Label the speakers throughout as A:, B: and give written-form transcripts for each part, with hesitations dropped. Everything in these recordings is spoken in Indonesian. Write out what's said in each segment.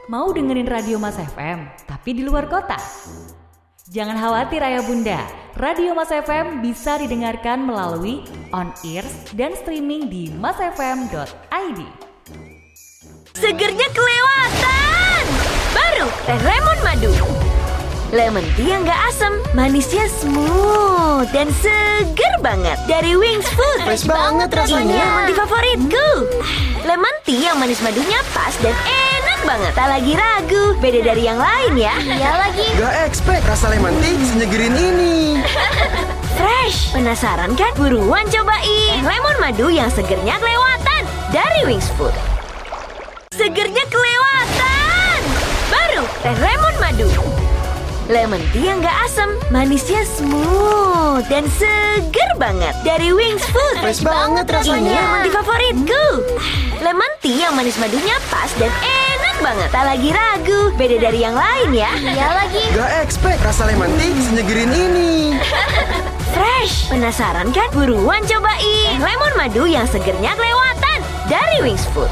A: Mau dengerin Radio Mas FM, tapi di luar kota? Jangan khawatir ayah bunda, Radio Mas FM bisa didengarkan melalui on-ear dan streaming di masfm.id.
B: Segernya kelewatan! Baru teh lemon madu. Lemon tea yang gak asam, manisnya smooth dan seger banget. Dari Wings Food.
C: Fresh banget rasanya.
B: Ini yang mandi favoritku. Lemon tea yang manis madunya pas dan enak banget. Tak lagi ragu, beda dari yang lain ya.
D: Iya lagi.
C: Gak expect rasa lemon tea senyegerin ini.
B: Fresh, penasaran kan? Buruan cobain lemon madu yang segernya kelewatan dari Wings Food. Segernya kelewatan. Baru teh lemon madu. Lemon tea yang gak asam, manisnya smooth dan seger banget. Dari Wings Food.
C: Fresh banget rasanya.
B: Ini yang mandi favoritku. Lemon tea yang manis madunya pas dan enak banget. Tak lagi ragu, beda dari yang lain ya.
D: Iya lagi.
C: Gak expect rasa lemon tea senyegerin ini.
B: Fresh, penasaran kan? Buruan cobain lemon madu yang segernya kelewatan dari Wings Food.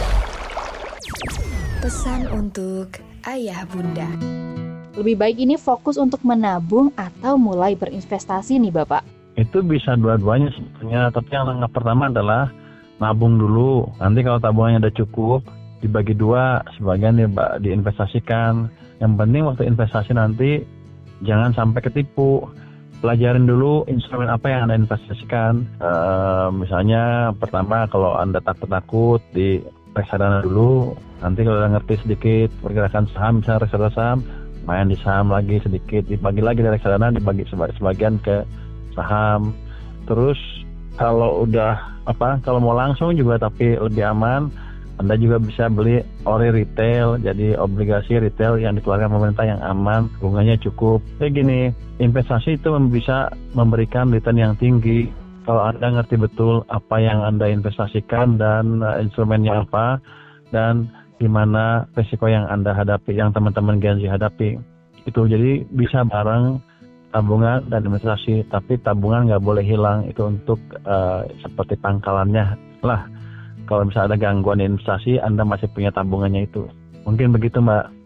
E: Pesan untuk ayah bunda.
F: Lebih baik ini fokus untuk menabung atau mulai berinvestasi nih Bapak?
G: Itu bisa dua-duanya sebetulnya, tapi yang langkah pertama adalah nabung dulu. Nanti kalau tabungannya udah cukup, dibagi dua, sebagian diinvestasikan. Yang penting waktu investasi nanti jangan sampai ketipu. Pelajarin dulu instrumen apa yang Anda investasikan. Misalnya pertama kalau Anda takut di reksadana dulu, nanti kalau udah ngerti sedikit pergerakan saham, misalnya reksadana saham, main di saham lagi sedikit, dibagi lagi dari reksadana, dibagi sebagian ke saham. Terus kalau kalau mau langsung juga tapi lebih aman, Anda juga bisa beli ori retail, jadi obligasi retail yang dikeluarkan pemerintah yang aman, bunganya cukup. Kayak gini, investasi itu bisa memberikan return yang tinggi kalau Anda ngerti betul apa yang Anda investasikan dan instrumennya apa, dan gimana risiko yang Anda hadapi, yang teman-teman Gen Z hadapi. Itu jadi bisa bareng tabungan dan investasi, tapi tabungan nggak boleh hilang. Itu untuk seperti pangkalannya lah. Kalau misalnya ada gangguan investasi, Anda masih punya tabungannya itu. Mungkin begitu Mbak.